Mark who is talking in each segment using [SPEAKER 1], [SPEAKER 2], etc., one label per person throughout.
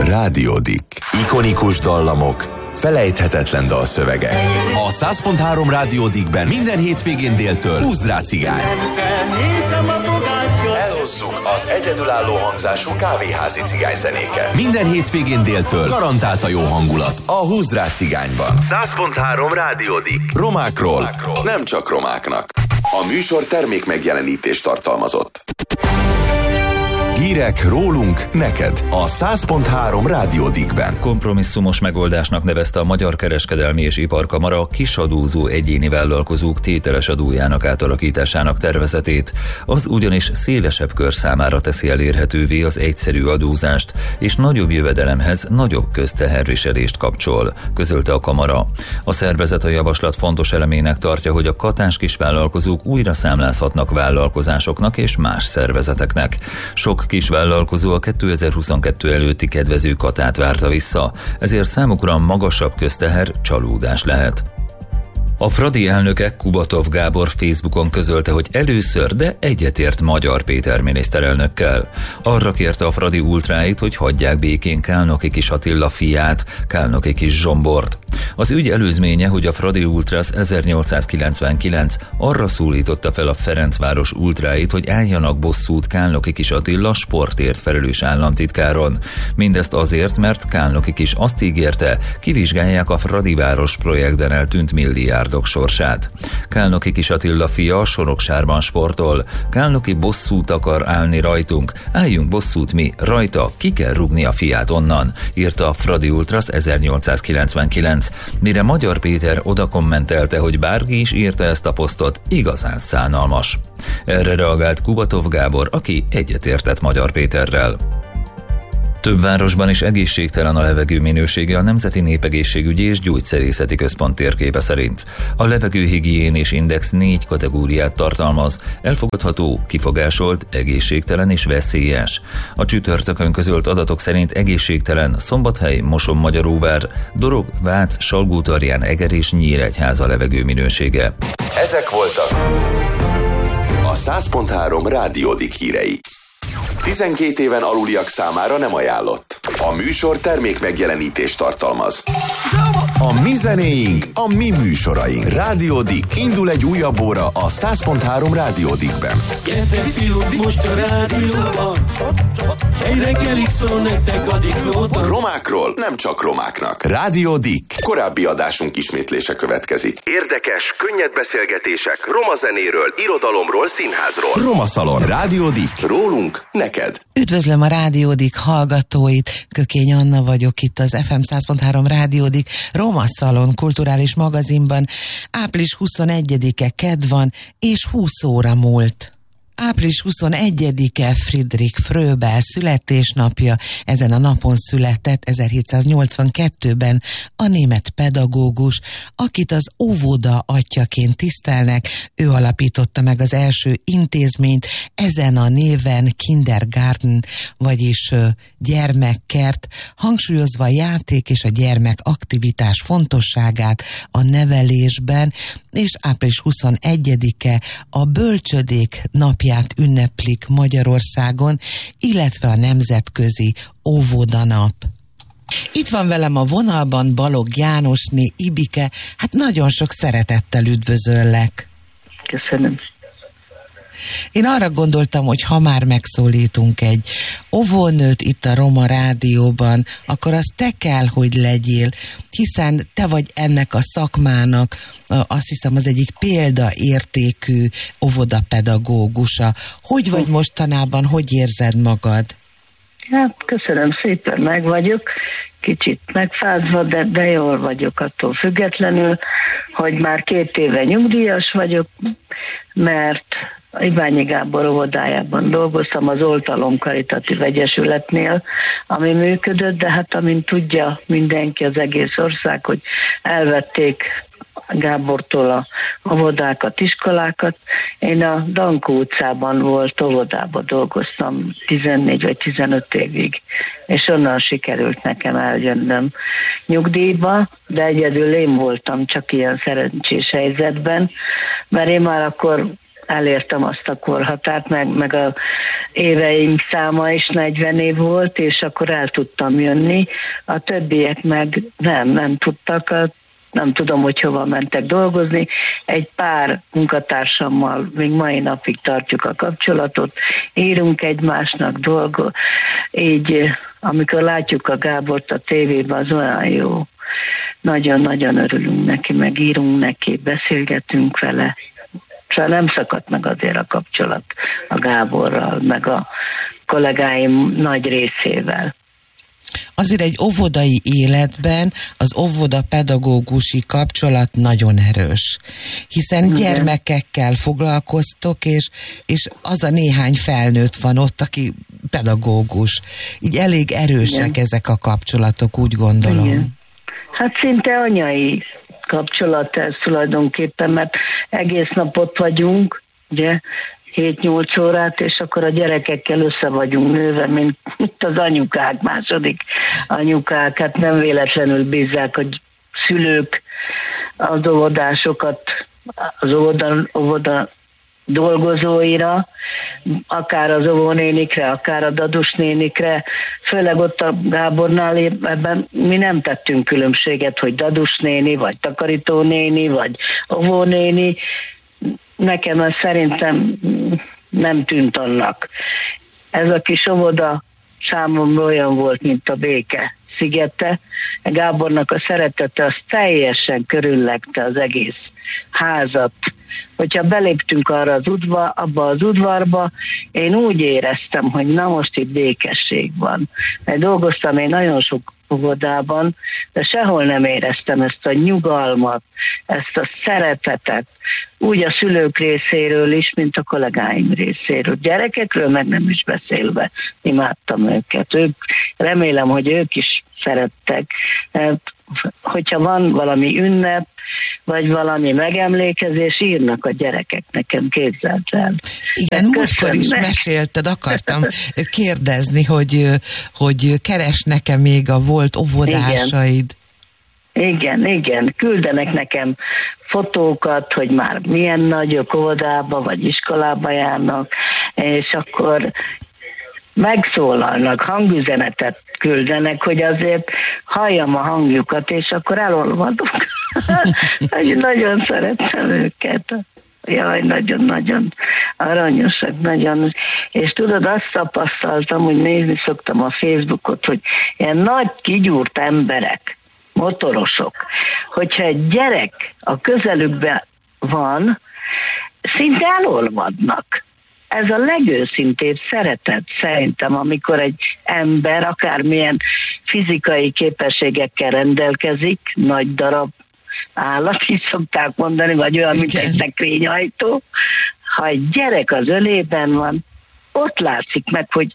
[SPEAKER 1] Rádiódik. Ikonikus dallamok, felejthetetlen dalszövegek. A 100.3 Rádiódikben minden hétvégén déltől Húzd rá cigány. Elhozzuk az egyedülálló hangzású kávéházi cigányzenéket. Minden hétvégén déltől garantált a jó hangulat a Húzd rá cigányban. 100.3 Rádiódik. Romákról, nem csak romáknak. A műsor termék megjelenítést tartalmazott. Hírek rólunk, neked a 100.3 Rádiódikben.
[SPEAKER 2] Kompromisszumos megoldásnak nevezte a Magyar Kereskedelmi és Iparkamara kisadózó egyéni vállalkozók tételes adójának átalakításának tervezetét. Az ugyanis szélesebb kör számára teszi elérhetővé az egyszerű adózást, és nagyobb jövedelemhez nagyobb közteherviselést kapcsol, közölte a Kamara. A szervezet a javaslat fontos elemének tartja, hogy a katás kisvállalkozók újra számlázhatnak vállalkozásoknak és más szervezeteknek. Sok kisvállalkozó a 2022 előtti kedvező katát várta vissza, ezért számukra magasabb közteher csalódás lehet. A Fradi elnöke Kubatov Gábor Facebookon közölte, hogy először, de egyetért Magyar Péter miniszterelnökkel. Arra kérte a Fradi ultráit, hogy hagyják békén Kálnoki Kis Attila fiát, Kálnoki Kis Zsombort. Az ügy előzménye, hogy a Fradi Ultrász 1899 arra szólította fel a Ferencváros ultráit, hogy álljanak bosszút Kálnoki Kis Attila sportért felelős államtitkáron. Mindezt azért, mert Kálnoki Kis azt ígérte, kivizsgálják a Fradiváros projektben eltűnt milliárdok sorsát. Kálnoki Kis Attila fia Soroksárban sportol. Kálnoki bosszút akar állni rajtunk, álljunk bosszút mi rajta, ki kell rúgni a fiát onnan, írta a Fradi Ultrász 1899. Mire Magyar Péter oda kommentelte, hogy bárki is írta ezt a posztot, igazán szánalmas. Erre reagált Kubatov Gábor, aki egyetértett Magyar Péterrel. Több városban is egészségtelen a levegő minősége a Nemzeti Népegészségügyi és Gyógyszerészeti Központ térképe szerint. A levegőhigiénés index 4 kategóriát tartalmaz: elfogadható, kifogásolt, egészségtelen és veszélyes. A csütörtökön közölt adatok szerint egészségtelen Szombathely, Moson-Magyaróvár, Dorog, Vác, Salgótarján, Eger és Nyíregyháza levegő minősége.
[SPEAKER 1] Ezek voltak a 100.3 Rádiódik hírei. 12 éven aluliak számára nem ajánlott. A műsor termék megjelenítést tartalmaz. A mi zenéink, a mi műsoraink. Rádiódik. Indul egy újabb óra a 100.3 Rádiódikben.
[SPEAKER 3] Gyertek fiúk, most a rádióban. Egy reggelig szól nektek a diklóban.
[SPEAKER 1] Romákról, nem csak romáknak. Rádiódik. Korábbi adásunk ismétlése következik. Érdekes, könnyed beszélgetések roma zenéről, irodalomról, színházról. Roma Szalon. Rádiódik. Rólunk, neked.
[SPEAKER 4] Üdvözlöm a Rádiódik hallgatóit. Kökény Anna vagyok itt az FM 100.3 Rádiódik Roma Szalon kulturális magazinban. Április 21-e kedd van, és 20 óra múlt. Április 21-e Friedrich Fröbel születésnapja. Ezen a napon született 1782-ben a német pedagógus, akit az óvoda atyaként tisztelnek. Ő alapította meg az első intézményt ezen a néven, Kindergarten, vagyis gyermekkert, hangsúlyozva a játék és a gyermekaktivitás fontosságát a nevelésben, és április 21-e a bölcsödék napját ünneplik Magyarországon, illetve a nemzetközi óvodanap. Itt van velem a vonalban Balogh Jánosné Ibike, hát nagyon sok szeretettel üdvözöllek.
[SPEAKER 5] Köszönöm.
[SPEAKER 4] Én arra gondoltam, hogy ha már megszólítunk egy óvónőt itt a Roma Rádióban, akkor az te kell, hogy legyél, hiszen te vagy ennek a szakmának, azt hiszem, az egyik példaértékű óvodapedagógusa. Hogy vagy mostanában, hogy érzed magad?
[SPEAKER 5] Hát köszönöm szépen, meg vagyok. Kicsit megfázva, de jól vagyok attól függetlenül, hogy már 2 éve nyugdíjas vagyok, mert Iványi Gábor óvodájában dolgoztam, az Oltalom Karitatív Egyesületnél, ami működött, de hát amint tudja mindenki, az egész ország, hogy elvették Gábortól a óvodákat, iskolákat. Én a Dankó utcában volt óvodában dolgoztam 14 vagy 15 évig, és onnan sikerült nekem eljönnöm nyugdíjba, de egyedül én voltam csak ilyen szerencsés helyzetben, mert én már akkor elértem azt a korhatárt, meg a éveim száma is 40 év volt, és akkor el tudtam jönni. A többiek meg nem tudtak, nem tudom, hogy hova mentek dolgozni. Egy pár munkatársammal még mai napig tartjuk a kapcsolatot, írunk egymásnak dolgot, így amikor látjuk a Gábort a tévében, az olyan jó. Nagyon-nagyon örülünk neki, meg írunk neki, beszélgetünk vele. Szóval nem szakadt meg azért a kapcsolat a Gáborral, meg a kollégáim nagy részével.
[SPEAKER 4] Azért egy óvodai életben az óvodapedagógusi kapcsolat nagyon erős, hiszen gyermekekkel foglalkoztok, és az a néhány felnőtt van ott, aki pedagógus. Így elég erősek ezek a kapcsolatok, úgy gondolom.
[SPEAKER 5] Igen. Hát szinte anyai kapcsolat ez tulajdonképpen, mert egész nap ott vagyunk, ugye, 7-8 órát, és akkor a gyerekekkel össze vagyunk nőve, mint az anyukák, második anyukák. Hát nem véletlenül bízzák a szülők az óvodásokat az óvoda dolgozóira, akár az óvónénikre, akár a dadusnénikre, főleg ott a Gábornál ebben mi nem tettünk különbséget, hogy dadusnéni, vagy takarítónéni, vagy óvónéni. Nekem ez szerintem nem tűnt annak. Ez a kis óvoda számomra olyan volt, mint a béke szigete. Gábornak a szeretete az teljesen körüllegte az egész házat. Hogyha beléptünk abba az udvarba, én úgy éreztem, hogy na most itt békesség van. Mert dolgoztam én nagyon sok óvodában, de sehol nem éreztem ezt a nyugalmat, ezt a szeretetet, úgy a szülők részéről is, mint a kollégáim részéről. Gyerekekről meg nem is beszélve, imádtam őket. Remélem, hogy ők is szerettek. Hogyha van valami ünnep, vagy valami megemlékezés, írnak a gyerekek nekem, képzeld el.
[SPEAKER 4] Igen, múltkor is mesélted, akartam kérdezni, hogy keresnek-e még a volt óvodásaid?
[SPEAKER 5] Igen, küldenek nekem fotókat, hogy már milyen nagyok óvodába vagy iskolába járnak, és akkor megszólalnak, hangüzenetet küldenek, hogy azért halljam a hangjukat, és akkor elolvadok. Nagyon szeretem őket. Jaj, nagyon-nagyon aranyosak, nagyon. És tudod, azt tapasztaltam, hogy nézni szoktam a Facebookot, hogy ilyen nagy kigyúrt emberek, motorosok, hogyha egy gyerek a közelükben van, szinte elolvadnak. Ez a legőszintébb szeretet szerintem, amikor egy ember akármilyen fizikai képességekkel rendelkezik, nagy darab állat, így szokták mondani, vagy olyan, mint egy szekrényajtó. Ha egy gyerek az ölében van, ott látszik meg, hogy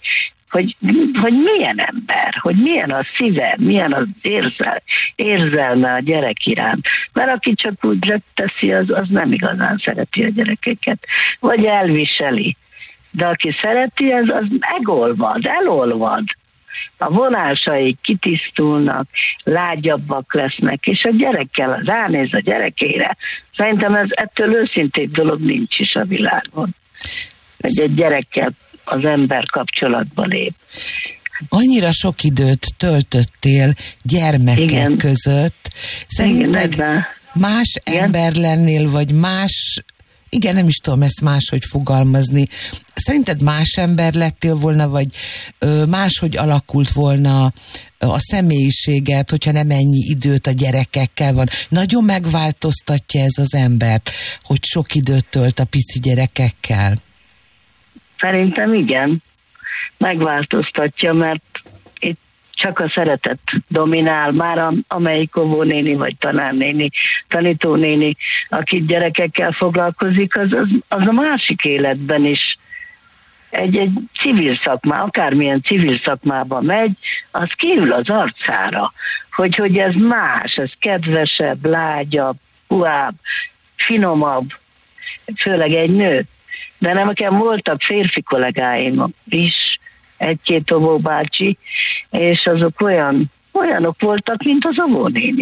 [SPEAKER 5] milyen ember, hogy milyen a szíve, milyen az érzelme a gyerek iránt. Mert aki csak úgy teszi, az nem igazán szereti a gyerekeket, vagy elviseli. De aki szereti, az megolvad, elolvad. A vonásai kitisztulnak, lágyabbak lesznek, és a gyerekkel ránéz a gyerekére. Szerintem ettől őszintébb dolog nincs is a világon. Hogy egy gyerekkel az ember kapcsolatba lép.
[SPEAKER 4] Annyira sok időt töltöttél gyermekek között. Szerinted más ember lennél, vagy más... Igen, nem is tudom ezt máshogy fogalmazni. Szerinted más ember lettél volna, vagy máshogy alakult volna a személyiséget, hogyha nem ennyi időt a gyerekekkel van? Nagyon megváltoztatja ez az embert, hogy sok időt tölt a pici gyerekekkel? Szerintem igen. Megváltoztatja, mert itt csak a szeretet dominál, már amelyik óvónéni, vagy tanárnéni, tanítónéni, aki gyerekekkel foglalkozik, az a másik életben is egy civil szakmá, akármilyen civil szakmába megy, az kiül az arcára, hogy ez más, ez kedvesebb, lágyabb, puhább, finomabb, főleg egy nő. De nekem voltak férfi kollégáim is, egy-két óvóbácsi, és azok olyanok voltak, mint az óvónénik.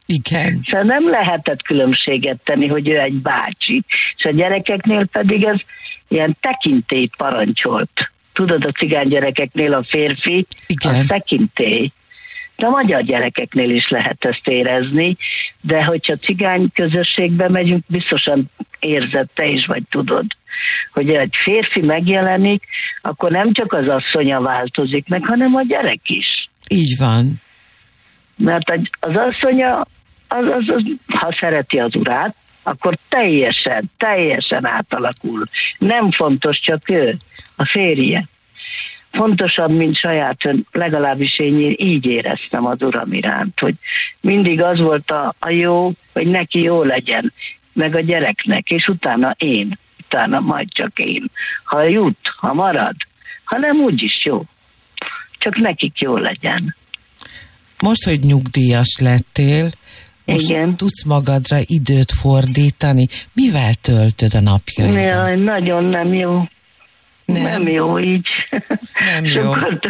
[SPEAKER 4] Igen.
[SPEAKER 5] És nem lehetett különbséget tenni, hogy ő egy bácsi. És a gyerekeknél pedig ez ilyen tekintély parancsolt. Tudod, a cigány gyerekeknél a férfi,
[SPEAKER 4] igen,
[SPEAKER 5] az tekintély. De a magyar gyerekeknél is lehet ezt érezni, de hogyha cigány közösségbe megyünk, biztosan érzed te is, vagy tudod, hogy egy férfi megjelenik, akkor nem csak az asszonya változik meg, hanem a gyerek is.
[SPEAKER 4] Így van.
[SPEAKER 5] Mert az asszonya, ha szereti az urát, akkor teljesen átalakul. Nem fontos csak ő, a férje. Fontosabb, mint saját ön, legalábbis én így éreztem az uram iránt, hogy mindig az volt a jó, hogy neki jó legyen, meg a gyereknek, és utána majd csak én. Ha jut, ha marad, ha nem, úgyis jó. Csak nekik jó legyen.
[SPEAKER 4] Most, hogy nyugdíjas lettél, most
[SPEAKER 5] igen,
[SPEAKER 4] tudsz magadra időt fordítani. Mivel töltöd a napjaidat?
[SPEAKER 5] Jaj, nagyon nem jó. Nem jó így.
[SPEAKER 4] Nem jó.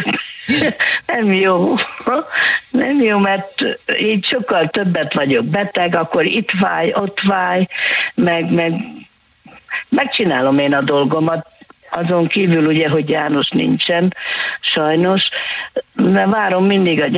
[SPEAKER 5] Nem jó. Nem jó, mert így sokkal többet vagyok beteg, akkor itt fáj, ott fáj, meg megcsinálom én a dolgomat, azon kívül ugye, hogy János nincsen, sajnos, de várom mindig a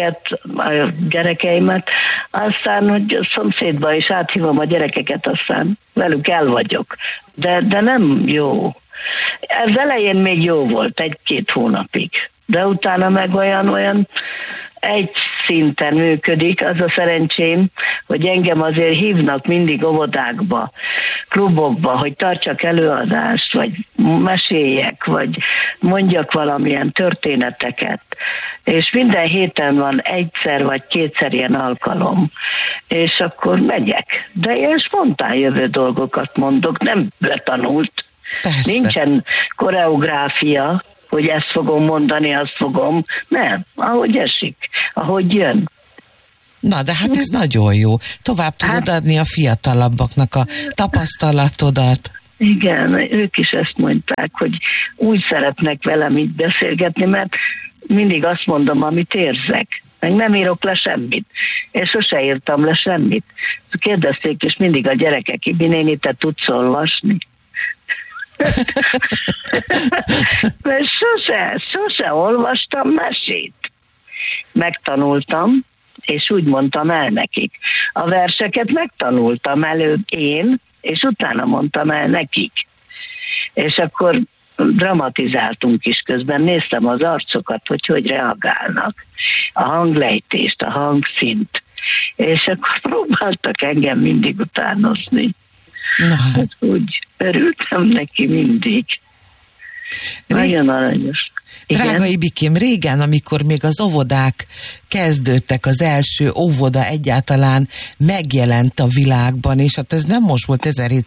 [SPEAKER 5] gyerekeimet, aztán, hogy a szomszédba is áthívom a gyerekeket, aztán velük el vagyok. De nem jó. Ez elején még jó volt, 1-2 hónapig, de utána meg olyan egy szinten működik. Az a szerencsém, hogy engem azért hívnak mindig óvodákba, klubokba, hogy tartsak előadást, vagy meséljek, vagy mondjak valamilyen történeteket. És minden héten van 1 vagy 2 ilyen alkalom, és akkor megyek. De ilyen spontán jövő dolgokat mondok, nem betanult.
[SPEAKER 4] Persze.
[SPEAKER 5] Nincsen koreográfia, hogy ezt fogom mondani, azt fogom. Nem, ahogy esik, ahogy jön.
[SPEAKER 4] Na, de hát ez nagyon jó. Tovább tudod adni a fiatalabbaknak a tapasztalatodat.
[SPEAKER 5] Igen, ők is ezt mondták, hogy úgy szeretnek velem így beszélgetni, mert mindig azt mondom, amit érzek. Meg nem írok le semmit. És sose írtam le semmit. Kérdezték is mindig a gyerekek, Ibi néni, te tudsz olvasni? Mert sose olvastam mesét. Megtanultam, és úgy mondtam el nekik. A verseket megtanultam előbb én, és utána mondtam el nekik. És akkor dramatizáltunk is közben, néztem az arcokat, hogy reagálnak. A hanglejtést, a hangszint. És akkor próbáltak engem mindig utánozni. Hát úgy örültem neki mindig. Nagyon aranyos.
[SPEAKER 4] Drága Ibikém, régen, amikor még az óvodák kezdődtek, az első óvoda egyáltalán megjelent a világban, és hát ez nem most volt,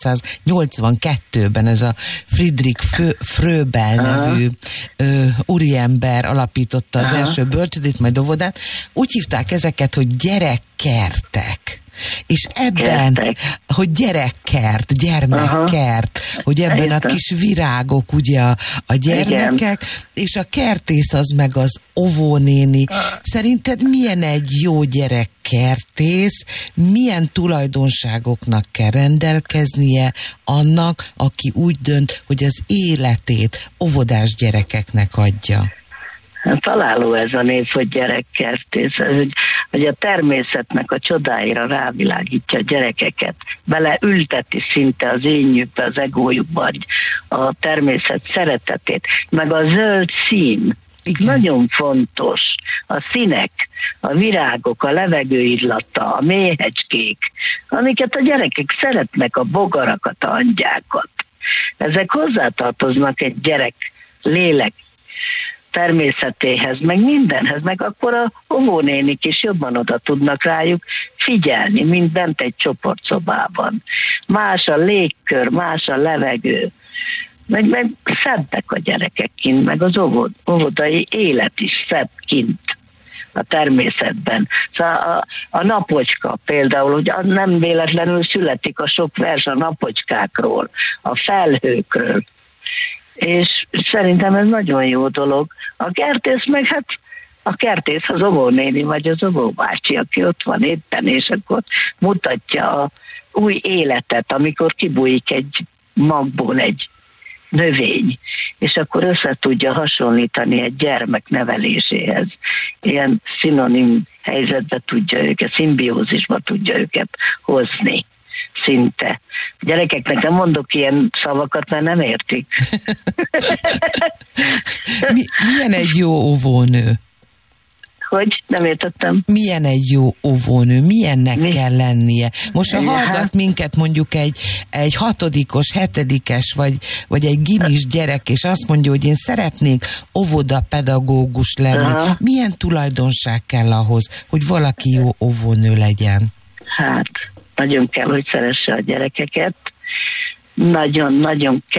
[SPEAKER 4] 1782-ben ez a Friedrich Fröbel nevű úriember alapította az első bölcsödét, majd óvodát. Úgy hívták ezeket, hogy gyerekkertek. És ebben, hogy gyerekkert, gyermekkert, hogy ebben a kis virágok, ugye a gyermekek, igen, és a kertész az meg az óvónéni. Szerinted milyen egy jó gyerekkertész, milyen tulajdonságoknak kell rendelkeznie annak, aki úgy dönt, hogy az életét óvodás gyerekeknek adja?
[SPEAKER 5] Találó ez a név, hogy gyerekkertész, hogy a természetnek a csodáira rávilágítja a gyerekeket, beleülteti szinte az énjükbe, az egójukba a természet szeretetét, meg a zöld szín. Igen. Nagyon fontos. A színek, a virágok, a levegő illata, a méhecskék, amiket a gyerekek szeretnek, a bogarakat, a hangyákat. Ezek hozzátartoznak egy gyerek lélek természetéhez, meg mindenhez, meg akkor a óvónénik is jobban oda tudnak rájuk figyelni, mint bent egy csoportszobában. Más a légkör, más a levegő, meg szebbek a gyerekek kint, meg az óvodai élet is szebb kint a természetben. Szóval a napocska például, hogy nem véletlenül születik a sok vers a napocskákról, a felhőkről, és szerintem ez nagyon jó dolog. A kertész meg hát a kertész az óvónéni, vagy az óvóbácsi, aki ott van éppen, és akkor mutatja a új életet, amikor kibújik egy magból egy növény, és akkor össze tudja hasonlítani egy gyermek neveléséhez. Ilyen szinonim helyzetbe tudja őket, szimbiózisba tudja őket hozni. Szinte. A gyerekeknek nem mondok ilyen szavakat, mert nem értik.
[SPEAKER 4] Milyen egy jó óvónő?
[SPEAKER 5] Hogy? Nem értettem.
[SPEAKER 4] Milyen egy jó óvónő? Milyennek kell lennie? Most ha hallgat minket mondjuk egy 6-os, 7-es, vagy egy gimis gyerek, és azt mondja, hogy én szeretnék óvodapedagógus lenni. Milyen tulajdonság kell ahhoz, hogy valaki jó óvónő legyen? Hát,
[SPEAKER 5] nagyon kell, hogy szeresse a gyerekeket. Nagyon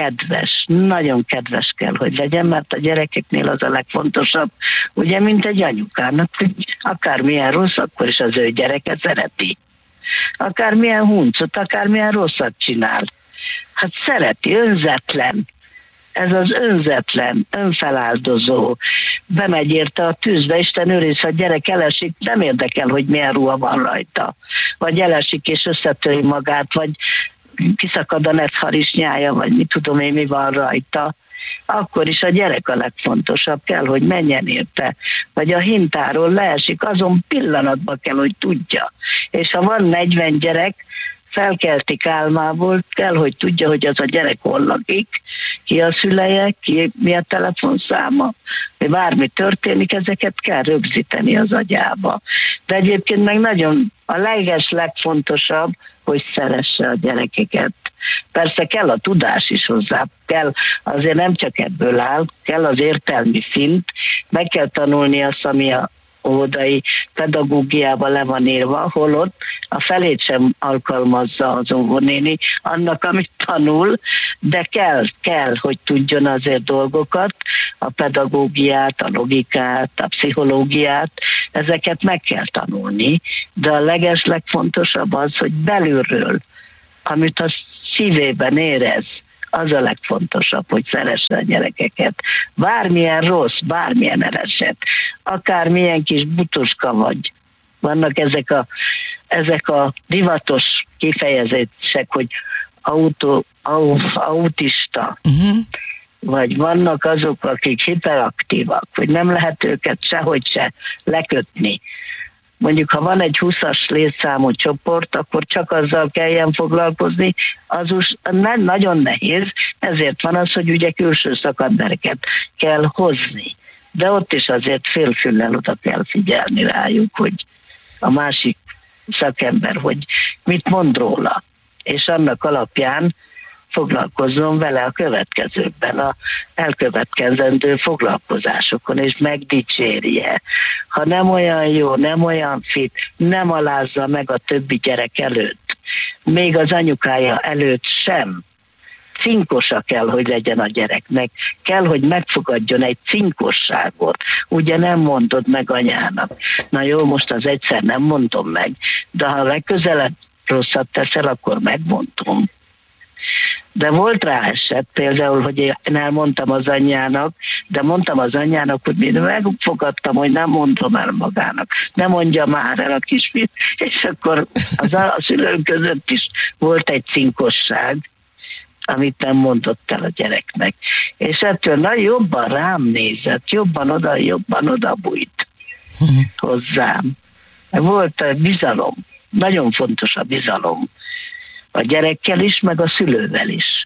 [SPEAKER 5] kedves kell, hogy legyen, mert a gyerekeknél az a legfontosabb, ugye, mint egy anyukának, hogy akármilyen rossz, akkor is az ő gyereke szereti. Akármilyen huncot, akármilyen rosszat csinál. Hát szereti, önzetlen. Ez az önzetlen, önfeláldozó. Bemegy érte a tűzbe, Isten őriz, ha a gyerek elesik, nem érdekel, hogy milyen ruha van rajta. Vagy elesik és összetöri magát, vagy kiszakad a netharisnyája, vagy mit tudom én, mi van rajta, akkor is a gyerek a legfontosabb, kell, hogy menjen érte. Vagy a hintáról leesik, azon pillanatban kell, hogy tudja. És ha van 40 gyerek, felkeltik álmából, kell, hogy tudja, hogy az a gyerek hol lakik, ki a szüleje, mi a telefonszáma, hogy bármi történik, ezeket kell rögzíteni az agyába. De egyébként meg nagyon a legfontosabb, hogy szeresse a gyerekeket. Persze kell a tudás is hozzá, kell, azért nem csak ebből áll, kell az értelmi szint, meg kell tanulni azt, ami a óvodai pedagógiában le van írva, holott a felét sem alkalmazza az óvónéni annak, amit tanul, de kell, hogy tudjon azért dolgokat, a pedagógiát, a logikát, a pszichológiát, ezeket meg kell tanulni, de a legfontosabb az, hogy belülről, amit a szívében érez, az a legfontosabb, hogy szeresse a gyerekeket. Bármilyen rossz, bármilyen eset, akármilyen kis butuska vagy. Vannak ezek a divatos kifejezések, hogy autista, vagy vannak azok, akik hiperaktívak, hogy nem lehet őket sehogy se lekötni. Mondjuk, ha van egy 20-as létszámú csoport, akkor csak azzal kelljen foglalkozni, az nem nagyon nehéz, ezért van az, hogy ugye külső szakembereket kell hozni. De ott is azért félfüllel oda kell figyelni rájuk, hogy a másik szakember, hogy mit mond róla, és annak alapján foglalkozzon vele a következőkben, a elkövetkezendő foglalkozásokon, és megdicsérje. Ha nem olyan jó, nem olyan fit, nem alázza meg a többi gyerek előtt, még az anyukája előtt sem. Cinkosa kell, hogy legyen a gyereknek. Kell, hogy megfogadjon egy cinkosságot. Ugye nem mondod meg anyának. Na jó, most az egyszer nem mondom meg, de ha legközelebb rosszat teszel, akkor megmondom. De volt rá eset, például, hogy én elmondtam az anyjának, de mondtam az anyjának, hogy én megfogadtam, hogy nem mondom el magának, nem mondja már el a kisfiút, és akkor a szülők között is volt egy cinkosság, amit nem mondott el a gyereknek. És ettől jobban rám nézett, jobban oda bújt hozzám. Volt a bizalom, nagyon fontos a bizalom. A gyerekkel is, meg a szülővel is.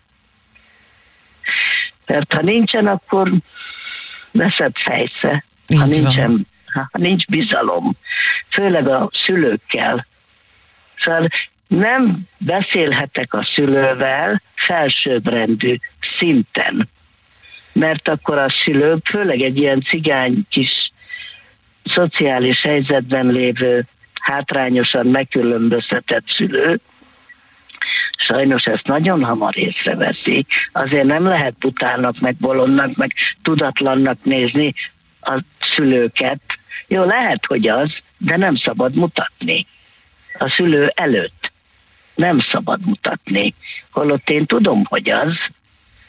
[SPEAKER 5] Mert ha nincsen, akkor veszed fejsze. Ha nincs bizalom, főleg a szülőkkel. Szóval nem beszélhetek a szülővel felsőbbrendű szinten. Mert akkor a szülők, főleg egy ilyen cigány kis szociális helyzetben lévő, hátrányosan megkülönböztetett szülő, sajnos ezt nagyon hamar észreveszi. Azért nem lehet butának, meg bolondnak, meg tudatlannak nézni a szülőket. Jó, lehet, hogy az, de nem szabad mutatni. A szülő előtt nem szabad mutatni. Holott én tudom, hogy az,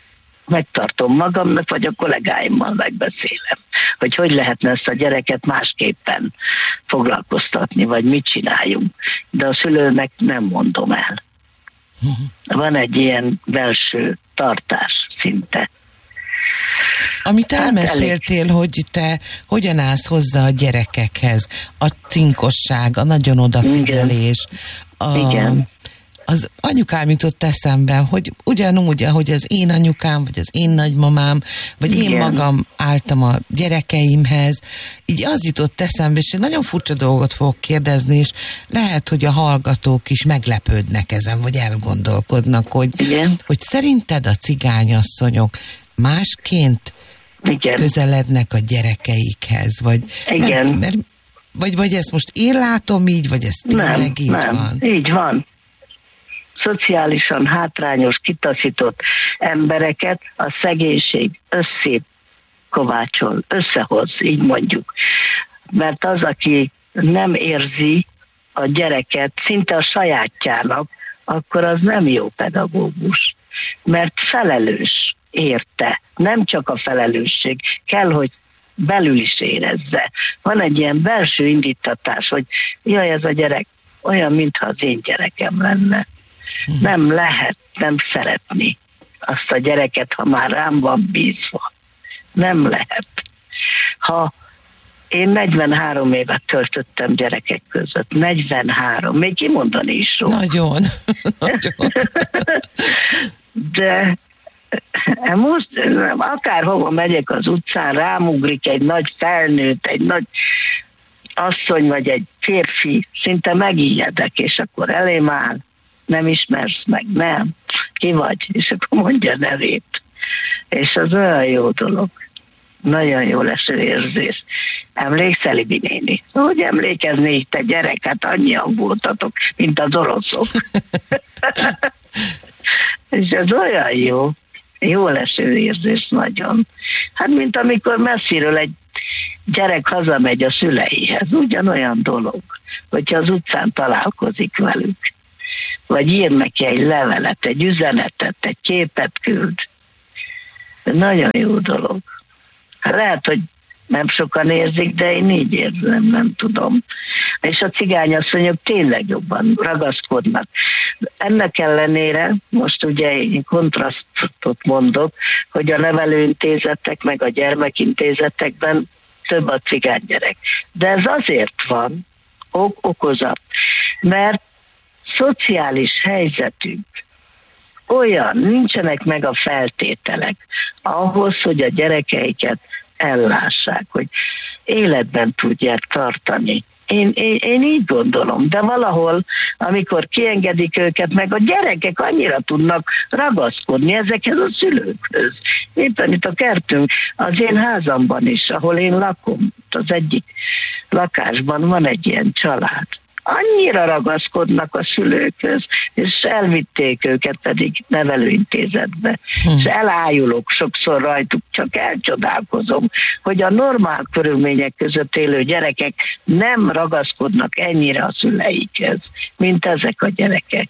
[SPEAKER 5] megtartom magamnak, vagy a kollégáimmal megbeszélem, hogy lehetne ezt a gyereket másképpen foglalkoztatni, vagy mit csináljunk. De a szülőnek nem mondom el. Van egy ilyen belső tartás szinte.
[SPEAKER 4] Amit elmeséltél, hogy te hogyan állsz hozzá a gyerekekhez, a cinkosság, a nagyon odafigyelés,
[SPEAKER 5] Igen.
[SPEAKER 4] Az anyukám jutott eszembe, hogy ugyanúgy, ahogy az én anyukám, vagy az én nagymamám, vagy
[SPEAKER 5] Igen.
[SPEAKER 4] én magam álltam a gyerekeimhez, így az jutott eszembe, és egy nagyon furcsa dolgot fogok kérdezni, és lehet, hogy a hallgatók is meglepődnek ezen, vagy elgondolkodnak, hogy szerinted a cigányasszonyok másként közelednek a gyerekeikhez, vagy vagy ezt most én látom így, vagy ez tényleg így van?
[SPEAKER 5] Így van. Szociálisan hátrányos, kitaszított embereket a szegénység összekovácsol, összehoz, így mondjuk. Mert az, aki nem érzi a gyereket szinte a sajátjának, akkor az nem jó pedagógus. Mert felelős érte, nem csak a felelősség, kell, hogy belül is érezze. Van egy ilyen belső indítatás, hogy jaj, ez a gyerek olyan, mintha az én gyerekem lenne. Nem lehet nem szeretni azt a gyereket, ha már rám van bízva. Nem lehet. Ha én 43 évet töltöttem gyerekek között, 43, még kimondani is róla.
[SPEAKER 4] Nagyon.
[SPEAKER 5] De most akárhova megyek az utcán, rámugrik egy nagy felnőtt, egy nagy asszony vagy egy férfi, szinte megijedek, és akkor elém áll, nem ismersz meg, nem, ki vagy, és akkor mondja a nevét. És az olyan jó dolog, nagyon jó leső érzés. Emlékszel, Ibi néni? Hogy emlékeznék, te gyerek, hát annyian voltatok, mint az oroszok. És ez olyan jó, jó leső érzés nagyon. Hát, mint amikor messziről egy gyerek hazamegy a szüleihez, ugyanolyan dolog, hogyha az utcán találkozik velük, vagy ír neki egy levelet, egy üzenetet, egy képet küld. Nagyon jó dolog. Lehet, hogy nem sokan érzik, de én így érzem, nem tudom. És a cigányasszonyok tényleg jobban ragaszkodnak. Ennek ellenére, most ugye én kontrasztot mondok, hogy a nevelőintézetek meg a gyermekintézetekben több a cigánygyerek. De ez azért van, okozat, mert szociális helyzetünk olyan, nincsenek meg a feltételek ahhoz, hogy a gyerekeiket ellássák, hogy életben tudják tartani. Én így gondolom, de valahol, amikor kiengedik őket, meg a gyerekek annyira tudnak ragaszkodni ezekhez a szülőkhöz. Éppen itt a kertünk, az én házamban is, ahol én lakom, az egyik lakásban van egy ilyen család. Annyira ragaszkodnak a szülőkhöz, és elvitték őket pedig nevelőintézetbe. És elájulok sokszor rajtuk, csak elcsodálkozom, hogy a normál körülmények között élő gyerekek nem ragaszkodnak ennyire a szüleikhez, mint ezek a gyerekek.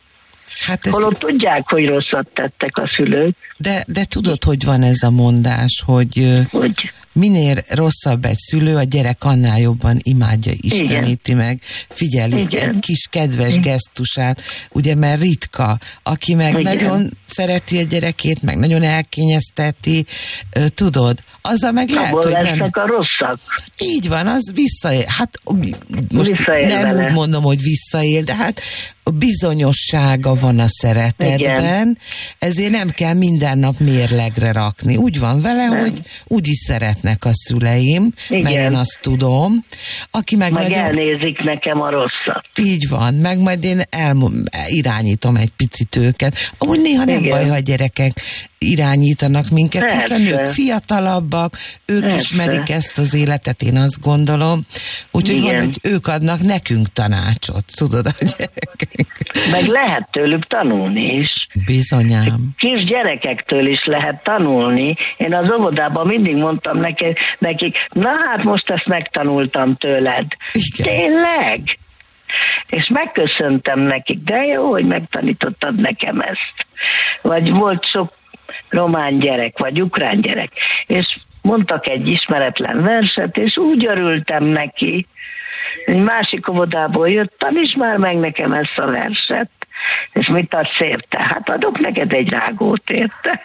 [SPEAKER 5] Hát holott tudják, hogy rosszat tettek a szülők.
[SPEAKER 4] De tudod, hogy van ez a mondás, hogy minél rosszabb egy szülő, a gyerek annál jobban imádja, isteníti meg, figyeli egy kis kedves gesztusát, ugye, mert ritka, aki meg nagyon szereti a gyerekét, meg nagyon elkényezteti, tudod, azzal meg lehet,
[SPEAKER 5] hogy
[SPEAKER 4] nem...
[SPEAKER 5] a rosszak.
[SPEAKER 4] Így van, az visszaél. Hát most visszaél nem vele. Úgy mondom, hogy visszaél, de hát bizonyossága van a szeretetben, ezért nem kell minden nap mérlegre rakni. Úgy van vele, hogy úgy is szeretnek a szüleim, mert én azt tudom. Aki meg nagyon...
[SPEAKER 5] elnézik nekem a rosszat.
[SPEAKER 4] Így van, meg majd én irányítom egy picit őket. Amúgy néha nem baj, ha a gyerekek irányítanak minket, hiszen ők fiatalabbak, ők ismerik ezt az életet, én azt gondolom. Úgyhogy van, hogy ők adnak nekünk tanácsot, tudod, a gyerekek.
[SPEAKER 5] Meg lehet tőlük tanulni is.
[SPEAKER 4] Bizonyám.
[SPEAKER 5] Kis gyerekektől is lehet tanulni. Én az óvodában mindig mondtam nekik, na hát most ezt megtanultam tőled. Igen. Tényleg? És megköszöntem nekik, de jó, hogy megtanítottad nekem ezt. Vagy volt sok román gyerek, vagy ukrán gyerek, és mondtak egy ismeretlen verset, és úgy örültem neki. Egy másik óvodából jött, taníts már meg nekem ezt a verset. És mit adsz érte? Hát adok neked egy rágót érte.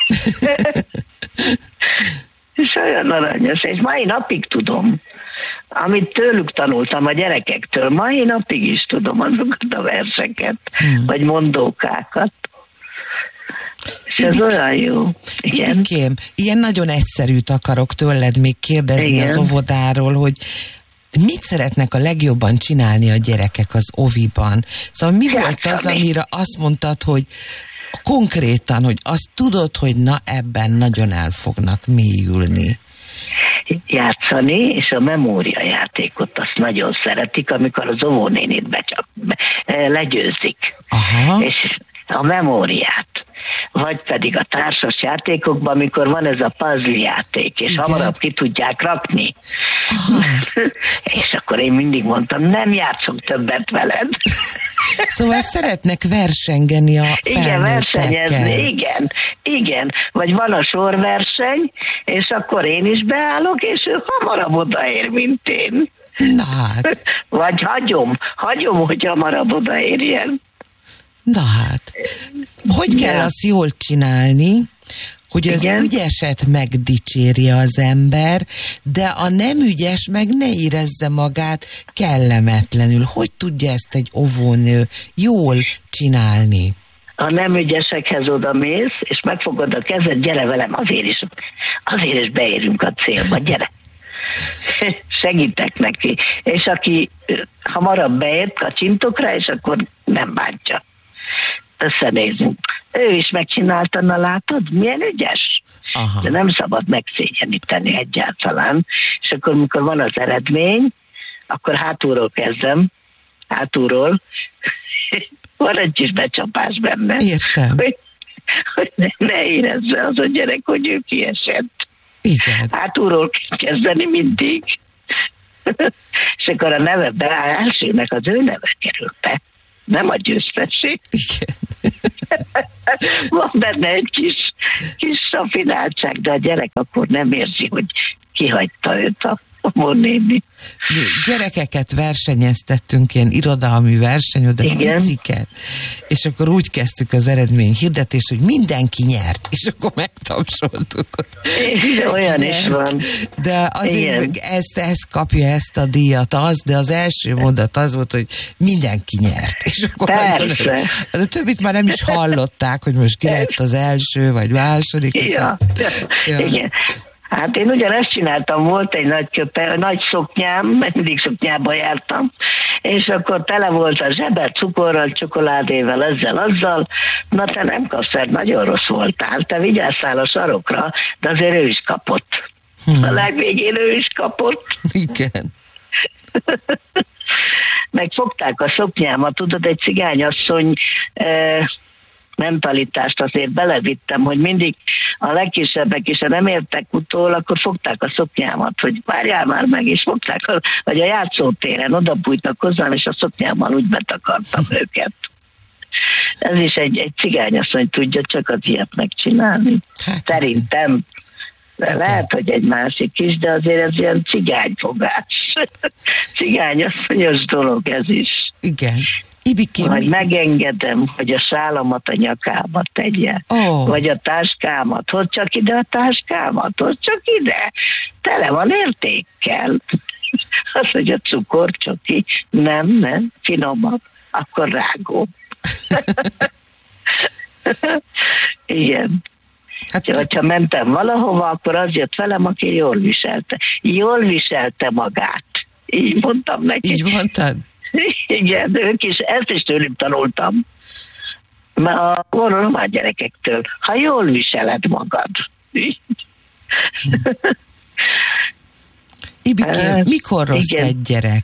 [SPEAKER 5] És olyan aranyos, és mai napig tudom, amit tőlük tanultam, a gyerekektől, mai napig is tudom azokat a verseket, vagy mondókákat. És ez olyan jó. Igen.
[SPEAKER 4] Ibikém, ilyen nagyon egyszerűt akarok tőled még kérdezni. Igen. Az óvodáról, hogy mit szeretnek a legjobban csinálni a gyerekek az oviban? Szóval mi volt az, amire azt mondtad, hogy konkrétan, hogy azt tudod, hogy na ebben nagyon el fognak mélyülni?
[SPEAKER 5] Játszani, és a memóriajátékot azt nagyon szeretik, amikor az óvónénit legyőzik.
[SPEAKER 4] Aha.
[SPEAKER 5] És a memóriát. Vagy pedig a társas játékokban, amikor van ez a puzzle játék, és hamarabb ki tudják rakni. És akkor én mindig mondtam, nem játszom többet veled.
[SPEAKER 4] Szóval szeretnek versengeni a felnőttekkel.
[SPEAKER 5] Igen, versenyezni, igen. Vagy van a sorverseny, és akkor én is beállok, és ő hamarabb odaér, mint én.
[SPEAKER 4] Na hát.
[SPEAKER 5] Vagy hagyom, hogy hamarabb odaérjen.
[SPEAKER 4] Na hát, hogy kell azt jól csinálni, hogy az ügyeset megdicsérje az ember, de a nem ügyes meg ne érezze magát kellemetlenül. Hogy tudja ezt egy óvónő jól csinálni?
[SPEAKER 5] A nem ügyesekhez odamész, és megfogod a kezed, gyere velem, azért is beérünk a célba, gyere. Segítek neki. És aki hamarabb beért, kacsintok rá, és akkor nem bántja. Összenézünk. Ő is megcsinálta, na látod, milyen ügyes? Aha. De nem szabad megszégyeníteni egyáltalán. És akkor, mikor van az eredmény, akkor hátulról kezdem. Hátulról. Van egy kis becsapás benne.
[SPEAKER 4] Értem.
[SPEAKER 5] Hogy ne érezze az a gyerek, hogy ő kiesett.
[SPEAKER 4] Igen.
[SPEAKER 5] Hátulról kezdeni mindig. És akkor a neve beáll, elsőnek az ő neve kerül be. Nem a győztesség.
[SPEAKER 4] Igen.
[SPEAKER 5] Van benne egy kis rafináltság, de a gyerek akkor nem érzi, hogy kihagyta őt a néni.
[SPEAKER 4] Mi gyerekeket versenyeztettünk, ilyen irodalmi verseny, oda piciket, és akkor úgy kezdtük az eredményhirdetést, hogy mindenki nyert, és akkor megtapsoltuk.
[SPEAKER 5] Olyan nyert, is van.
[SPEAKER 4] De azért ezt kapja ezt a díjat de az első mondat az volt, hogy mindenki nyert. És akkor
[SPEAKER 5] persze.
[SPEAKER 4] De többit már nem is hallották, hogy most ki lett az első, vagy második.
[SPEAKER 5] Ja. Igen. Hát én ugyanezt csináltam, volt egy nagy szoknyám, mert mindig szoknyába jártam, és akkor tele volt a zsebe cukorral, csokoládével, ezzel, azzal. Na te nem kapsz, nagyon rossz voltál, te vigyáztál a sarokra, de azért ő is kapott. A legvégén ő is kapott.
[SPEAKER 4] Igen.
[SPEAKER 5] Megfogták a szoknyámat, tudod, egy cigányasszony mentalitást azért belevittem, hogy mindig a legkisebbek is, ha nem értek utól, akkor fogták a szoknyámat, hogy várjál már meg, és fogták, vagy a játszótéren odabújtak hozzám, és a szoknyámmal úgy betakartam őket. Ez is egy cigányasszony tudja csak az ilyet megcsinálni. Hát, szerintem. De lehet, hogy egy másik is, de azért ez ilyen cigányfogás. Cigányasszonyos dolog ez is.
[SPEAKER 4] Igen. Ibikém,
[SPEAKER 5] vagy megengedem, hogy a sálamat a nyakába tegye. Vagy a táskámat. Hozd csak ide a táskámat, hozd csak ide. Tele van értékkel. Az, hogy a cukorcsoki, nem, finomabb, akkor rágó. Igen. Hát, hogyha mentem valahova, akkor az jött velem, aki jól viselte magát. Így mondtam neki.
[SPEAKER 4] Így mondtad?
[SPEAKER 5] Igen, ők is, ezt is tőlük tanultam. A román gyerekektől. Ha jól viseled magad.
[SPEAKER 4] Ibikém, mikor rossz egy gyerek?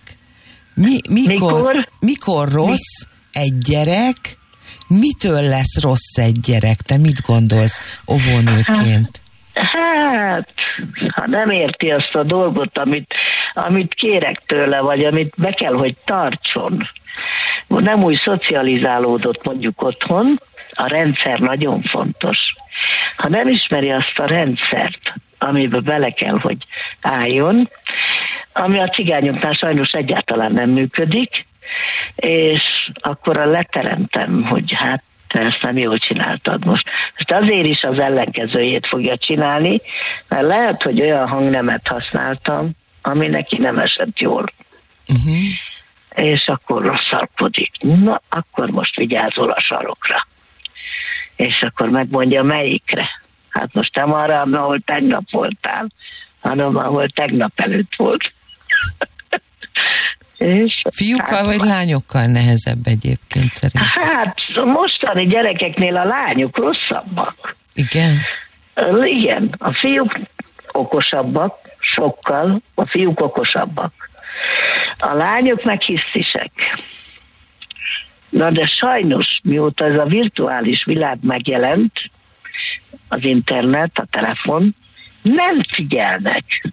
[SPEAKER 4] Mikor rossz egy gyerek? Mitől lesz rossz egy gyerek? Te mit gondolsz óvónőként?
[SPEAKER 5] Hát, ha nem érti azt a dolgot, amit kérek tőle, vagy amit be kell, hogy tartson. Nem úgy szocializálódott mondjuk otthon, a rendszer nagyon fontos. Ha nem ismeri azt a rendszert, amiben bele kell, hogy álljon, ami a cigányoknál sajnos egyáltalán nem működik, és akkor leteremtem, hogy hát te ezt nem jól csináltad most. Most azért is az ellenkezőjét fogja csinálni, mert lehet, hogy olyan hangnemet használtam, ami neki nem esett jól. És akkor rosszalkodik. Na, akkor most vigyázol a sarokra. És akkor megmondja, melyikre. Hát most nem arra, ahol tegnap voltál, hanem ahol tegnap előtt volt. És
[SPEAKER 4] fiúkkal vagy lányokkal nehezebb egyébként szerintem?
[SPEAKER 5] Hát mostani gyerekeknél a lányok rosszabbak.
[SPEAKER 4] Igen?
[SPEAKER 5] Igen, a fiúk okosabbak, sokkal, a fiúk okosabbak. A lányok meg hisztisek. Na de sajnos, mióta ez a virtuális világ megjelent, az internet, a telefon, nem figyelnek.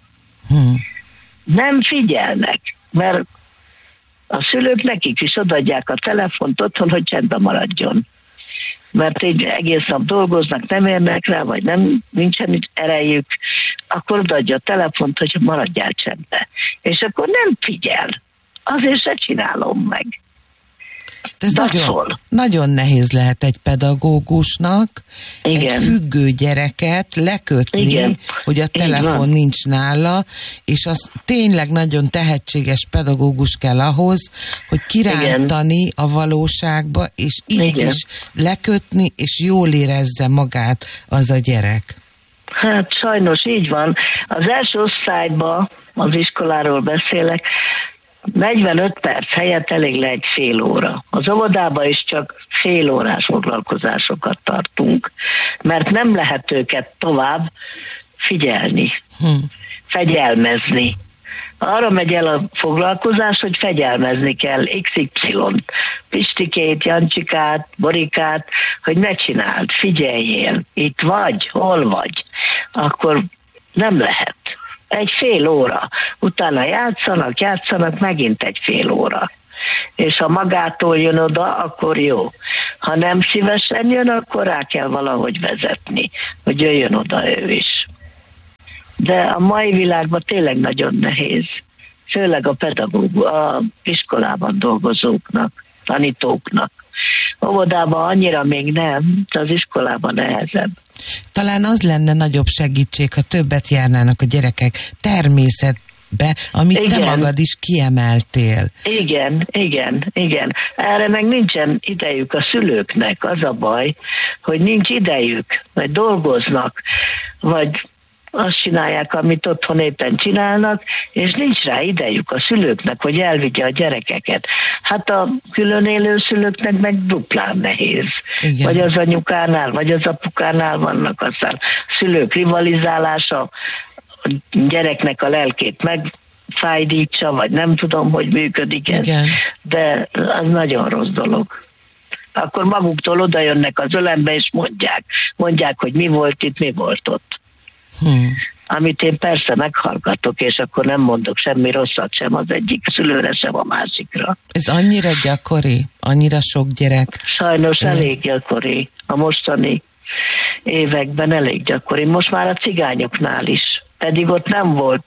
[SPEAKER 5] Nem figyelnek, mert a szülők nekik is odaadják a telefont otthon, hogy csendben maradjon. Mert egy egész nap dolgoznak, nem érnek rá, vagy nincsen itt erejük, akkor odaadja a telefont, hogy maradjál csendben. És akkor nem figyel. Azért se csinálom meg.
[SPEAKER 4] Ez nagyon nehéz lehet egy pedagógusnak egy függő gyereket lekötni, hogy a telefon nincs nála, és az tényleg nagyon tehetséges pedagógus kell ahhoz, hogy kirántani a valóságba, és itt is lekötni, és jól érezze magát az a gyerek.
[SPEAKER 5] Hát sajnos így van. Az első osztályban, az iskoláról beszélek, 45 perc helyett elég le egy fél óra. Az óvodában is csak fél órás foglalkozásokat tartunk, mert nem lehet őket tovább figyelni, fegyelmezni. Arra megy el a foglalkozás, hogy fegyelmezni kell XY-t, Pistikét, Jancsikát, Borikát, hogy ne csináld, figyeljél, itt vagy, hol vagy. Akkor nem lehet. Egy fél óra. Utána játszanak, megint egy fél óra. És ha magától jön oda, akkor jó. Ha nem szívesen jön, akkor rá kell valahogy vezetni, hogy jöjjön oda ő is. De a mai világban tényleg nagyon nehéz. Főleg a iskolában dolgozóknak, tanítóknak. Óvodában annyira még nem, de az iskolában nehezebb.
[SPEAKER 4] Talán az lenne nagyobb segítség, ha többet járnának a gyerekek természetbe, amit te magad is kiemeltél.
[SPEAKER 5] Igen. Erre meg nincsen idejük a szülőknek, az a baj, hogy nincs idejük, vagy dolgoznak, vagy azt csinálják, amit otthon éppen csinálnak, és nincs rá idejük a szülőknek, hogy elvigye a gyerekeket. Hát a külön élő szülőknek meg duplán nehéz. Igen. Vagy az anyukánál, vagy az apukánál vannak aztán szülők rivalizálása, a gyereknek a lelkét megfájdítsa, vagy nem tudom, hogy működik ez. Igen. De az nagyon rossz dolog. Akkor maguktól oda jönnek az ölembe, és mondják, hogy mi volt itt, mi volt ott. Amit én persze meghallgatok, és akkor nem mondok semmi rosszat sem az egyik szülőre, sem a másikra.
[SPEAKER 4] Ez annyira gyakori? Annyira sok gyerek?
[SPEAKER 5] Sajnos elég gyakori. A mostani években elég gyakori. Most már a cigányoknál is. Pedig ott nem volt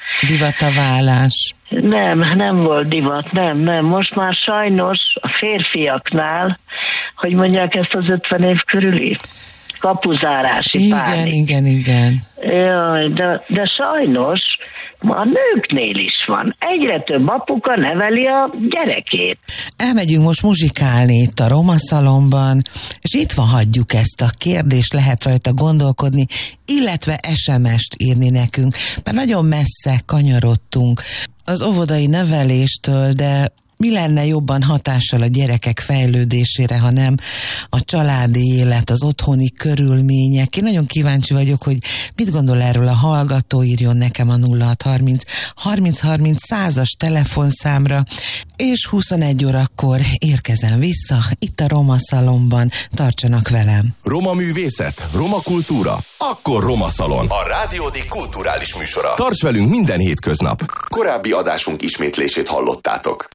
[SPEAKER 4] divataválás.
[SPEAKER 5] Nem volt divat, nem. Most már sajnos a férfiaknál, hogy mondják ezt az 50 év körüli kapuzárási pánik.
[SPEAKER 4] Igen.
[SPEAKER 5] Jaj, de sajnos a nőknél is van. Egyre több apuka neveli a gyerekét.
[SPEAKER 4] Elmegyünk most muzsikálni itt a Roma Szalonban, és itt van, hagyjuk ezt a kérdést, lehet rajta gondolkodni, illetve SMS-t írni nekünk, mert nagyon messze kanyarodtunk az óvodai neveléstől, de mi lenne jobban hatással a gyerekek fejlődésére, ha nem a családi élet, az otthoni körülmények? Én nagyon kíváncsi vagyok, hogy mit gondol erről a hallgató, írjon nekem a 0630 30 100-as telefonszámra, és 21 órakor érkezem vissza, itt a Roma Szalonban. Tartsanak velem!
[SPEAKER 1] Roma művészet, roma kultúra, akkor Roma Szalon. A Rádiódik kulturális műsora. Tarts velünk minden hétköznap. Korábbi adásunk ismétlését hallottátok.